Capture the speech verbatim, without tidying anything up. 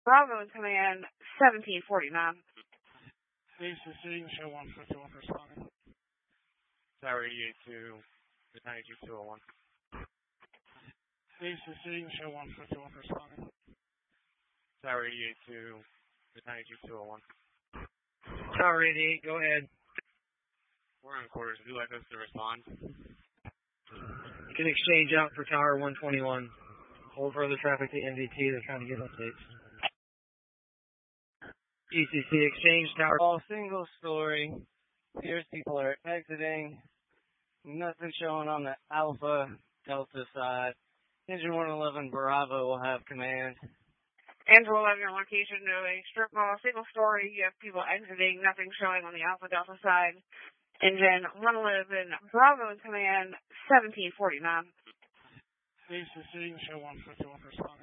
Bravo in command, seventeen forty-nine. Base receiving, show one fifty-one responding. Tower eighty-eight to ninety-two two oh one. Base receiving, show one fifty-one responding. Tower eighty-eight to ninety-two two oh one. Tower eighty-eight, go ahead. We're on quarters. Would you like us to respond? You can exchange out for Tower one twenty-one. Hold further traffic to N V T. They're trying to get updates. E C C exchange tower. All single story. Here's people are exiting. Nothing showing on the Alpha Delta side. Engine one eleven Bravo will have command. Engine eleven, your location to a strip mall, single story. You have people exiting, nothing showing on the Alpha Delta side. Engine one eleven Bravo in command, seventeen forty-nine. Base receiving, show one fifty-one responding.